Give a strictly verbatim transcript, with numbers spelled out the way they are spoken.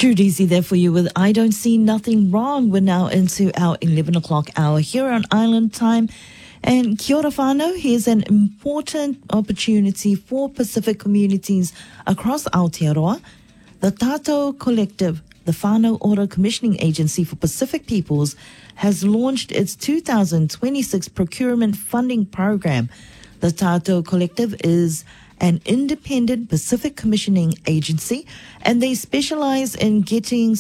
Drew Deasy there for you with I Don't See Nothing Wrong. We're now into our eleven o'clock hour here on Island Time. And kia ora whānau, here's an important opportunity for Pacific communities across Aotearoa. The Tātou Collective, the Whānau Ora Commissioning Agency for Pacific Peoples, has launched its two thousand twenty-six procurement funding program. The Tātou Collective is an independent Pacific commissioning agency, and they specialize in getting